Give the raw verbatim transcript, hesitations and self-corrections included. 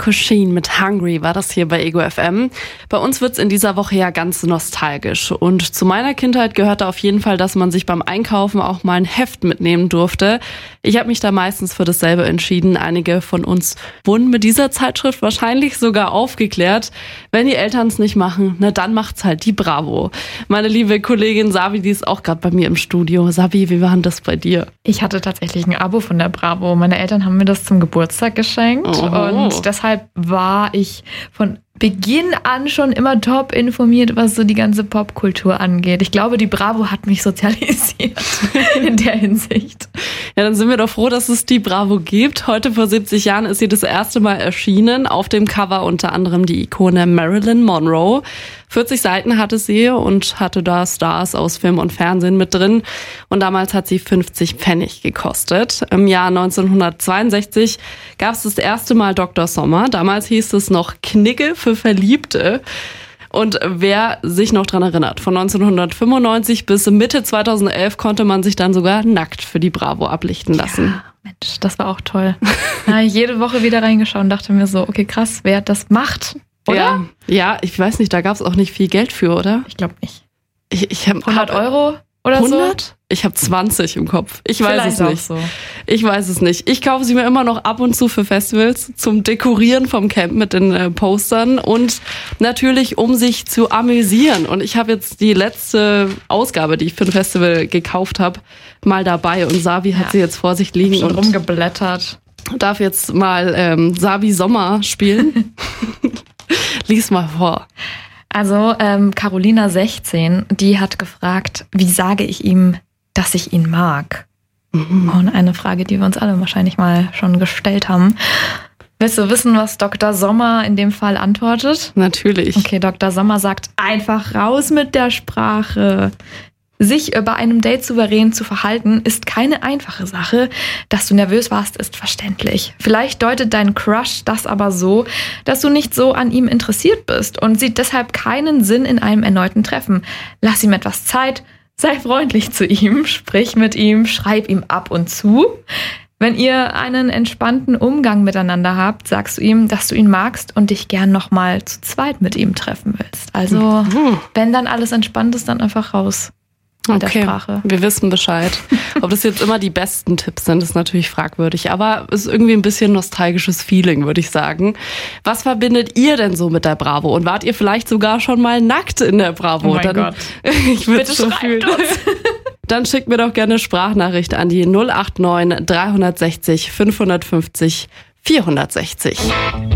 Cushing mit Hungry war das hier bei Ego F M. Bei uns wird's in dieser Woche ja ganz nostalgisch. Und zu meiner Kindheit gehörte auf jeden Fall, dass man sich beim Einkaufen auch mal ein Heft mitnehmen durfte. Ich habe mich da meistens für dasselbe entschieden. Einige von uns wurden mit dieser Zeitschrift wahrscheinlich sogar aufgeklärt. Wenn die Eltern es nicht machen, na dann macht's halt die Bravo. Meine liebe Kollegin Sabi, die ist auch gerade bei mir im Studio. Sabi, wie war denn das bei dir? Ich hatte tatsächlich ein Abo von der Bravo. Meine Eltern haben mir das zum Geburtstag geschenkt. Oh. Und deshalb war ich von Beginn an schon immer top informiert, was so die ganze Popkultur angeht. Ich glaube, die Bravo hat mich sozialisiert in der Hinsicht. Ja, dann sind wir doch froh, dass es die Bravo gibt. Heute vor siebzig Jahren ist sie das erste Mal erschienen. Auf dem Cover unter anderem die Ikone Marilyn Monroe. vierzig Seiten hatte sie und hatte da Stars aus Film und Fernsehen mit drin. Und damals hat sie fünfzig Pfennig gekostet. Im Jahr neunzehnhundertzweiundsechzig gab es das erste Mal Doktor Sommer. Damals hieß es noch Knigge für Verliebte. Und wer sich noch dran erinnert, von neunzehnhundertfünfundneunzig bis Mitte zweitausendelf konnte man sich dann sogar nackt für die Bravo ablichten lassen. Ja, Mensch, das war auch toll. Da habe ich jede Woche wieder reingeschaut und dachte mir so, okay, krass, wer das macht, oder? Ja, ja, ich weiß nicht, da gab es auch nicht viel Geld für, oder? Ich glaube nicht. Ich, ich hab, hundert Euro oder hundert? so? Ich habe zwanzig im Kopf. Ich weiß Vielleicht es nicht. Auch so. Ich weiß es nicht. Ich kaufe sie mir immer noch ab und zu für Festivals zum Dekorieren vom Camp mit den äh, Postern und natürlich, um sich zu amüsieren. Und ich habe jetzt die letzte Ausgabe, die ich für ein Festival gekauft habe, mal dabei. Und Sabi hat Ja. sie jetzt vor sich liegen Schon und rumgeblättert. darf jetzt mal ähm, Sabi Sommer spielen. Lies mal vor. Also ähm, Carolina sechzehn, die hat gefragt, wie sage ich ihm, dass ich ihn mag? Mhm. Und eine Frage, die wir uns alle wahrscheinlich mal schon gestellt haben. Willst du wissen, was Doktor Sommer in dem Fall antwortet? Natürlich. Okay, Doktor Sommer sagt, einfach raus mit der Sprache. Sich bei einem Date souverän zu verhalten, ist keine einfache Sache. Dass du nervös warst, ist verständlich. Vielleicht deutet dein Crush das aber so, dass du nicht so an ihm interessiert bist und sieht deshalb keinen Sinn in einem erneuten Treffen. Lass ihm etwas Zeit, sei freundlich zu ihm, sprich mit ihm, schreib ihm ab und zu. Wenn ihr einen entspannten Umgang miteinander habt, sagst du ihm, dass du ihn magst und dich gern nochmal zu zweit mit ihm treffen willst. Also, Mhm. wenn dann alles entspannt ist, dann einfach raus. Mit der Okay, Sprache. wir wissen Bescheid. Ob das jetzt immer die besten Tipps sind, ist natürlich fragwürdig. Aber es ist irgendwie ein bisschen nostalgisches Feeling, würde ich sagen. Was verbindet ihr denn so mit der Bravo? Und wart ihr vielleicht sogar schon mal nackt in der Bravo? Oh mein Dann, Gott. Ich würde Bitte so schreibt fühlen. uns. Dann schickt mir doch gerne eine Sprachnachricht an die null acht neun, drei sechzig, fünf fünfzig, vierhundertsechzig.